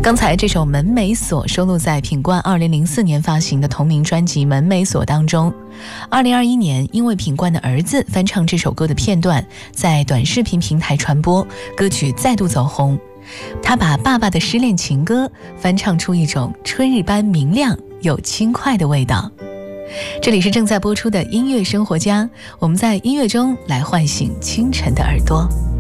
刚才这首《门没锁》收录在品冠2004年发行的同名专辑《门没锁》当中。2021年，因为品冠的儿子翻唱这首歌的片段在短视频平台传播，歌曲再度走红。他把爸爸的失恋情歌翻唱出一种春日般明亮又轻快的味道。这里是正在播出的音乐生活家，我们在音乐中来唤醒清晨的耳朵。